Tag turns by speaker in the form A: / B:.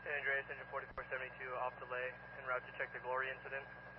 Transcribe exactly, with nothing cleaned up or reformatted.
A: San Andreas, engine forty-four seventy-two, off delay, en route to check the Glory incident.